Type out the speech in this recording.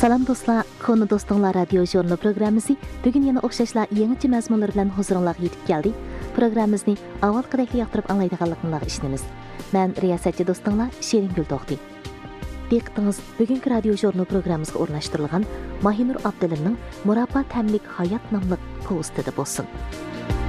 Salam dostlar, konu dostlar radyo jurnal programımızı bugün yana oxşaşla yeniçi məzmunlar bilan huzurunuza yetib geldi. Programımızı avval qadaklı yaqtırıb anlaydıqanlıqlarga işinimiz. Ben riyasatçı dostlar Şerin Gül Toxti. Diqqətingiz bugünkü radyo jurnal programımızga o'rnashtirilgan Mahinur Abdullimning Murabba Tamlik hayot nomli postida bo'lsin.